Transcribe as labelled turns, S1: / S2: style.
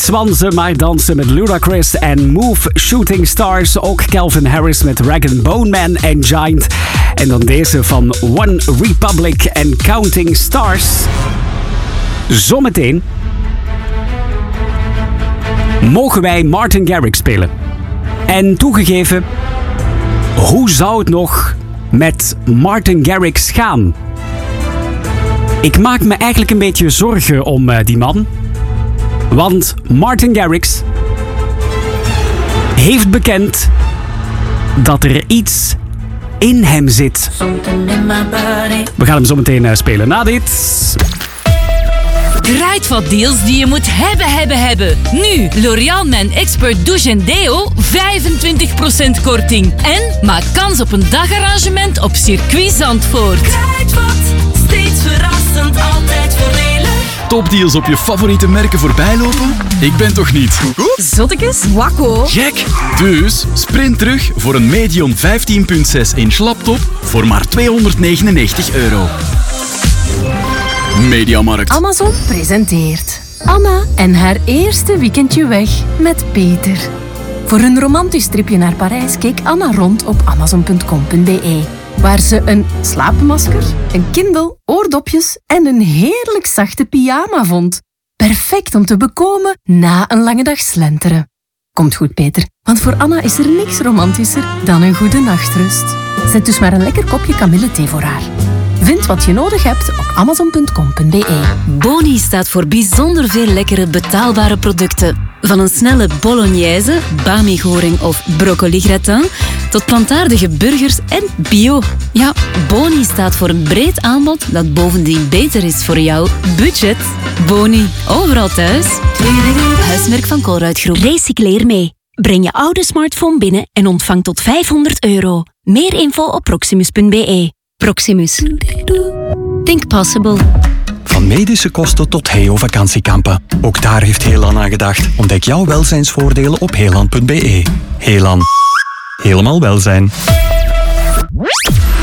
S1: zwansen maar dansen met Ludacris en Move Shooting Stars. Ook Calvin Harris met Rag & Bone Man en Giant. En dan deze van One Republic en Counting Stars. Zometeen mogen wij Martin Garrix spelen. En toegegeven, hoe zou het nog met Martin Garrix gaan? Ik maak me eigenlijk een beetje zorgen om die man. Want Martin Garrix heeft bekend dat er iets in hem zit. We gaan hem zo meteen spelen na dit.
S2: Kruidvat deals die je moet hebben. Nu, L'Oréal Men Expert Douche en Deo, 25% korting. En maak kans op een dagarrangement op Circuit Zandvoort.
S3: Kruidvat, steeds verrassend, altijd voordelig.
S4: Topdeals op je favoriete merken voorbijlopen? Ik ben toch niet?
S2: Zottekes? Wakko.
S4: Gek! Dus sprint terug voor een Medion 15.6 inch laptop voor maar €299. Mediamarkt.
S5: Amazon presenteert Anna en haar eerste weekendje weg met Peter. Voor een romantisch tripje naar Parijs keek Anna rond op amazon.com.be, waar ze een slaapmasker, een Kindle, oordopjes en een heerlijk zachte pyjama vond. Perfect om te bekomen na een lange dag slenteren. Komt goed, Peter, want voor Anna is er niks romantischer dan een goede nachtrust. Zet dus maar een lekker kopje kamillethee voor haar. Vind wat je nodig hebt op amazon.com.be.
S2: Boni staat voor bijzonder veel lekkere betaalbare producten. Van een snelle bolognese, bami-goring of broccoli-gratin tot plantaardige burgers en bio. Ja, Boni staat voor een breed aanbod dat bovendien beter is voor jouw budget. Boni, overal thuis. Huismerk van Colruyt Groep.
S6: Recycleer mee. Breng je oude smartphone binnen en ontvang tot €500. Meer info op proximus.be. Proximus. Think possible.
S7: Van medische kosten tot Heo-vakantiekampen. Ook daar heeft Heelan aan gedacht. Ontdek jouw welzijnsvoordelen op heelan.be. Heelan. Helemaal welzijn.